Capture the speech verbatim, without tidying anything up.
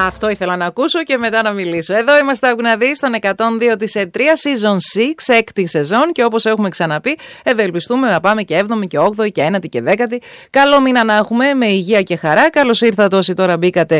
Αυτό ήθελα να ακούσω και μετά να μιλήσω. Εδώ είμαστε Αγουναδί στον εκατόν δύο της Ερτρία, season έξι, έκτη σεζόν. Και όπως έχουμε ξαναπεί, ευελπιστούμε να πάμε και έβδομη και όγδοη και ένατη και δέκατη. Καλό μήνα να έχουμε με υγεία και χαρά. Καλώς ήρθατε όσοι τώρα μπήκατε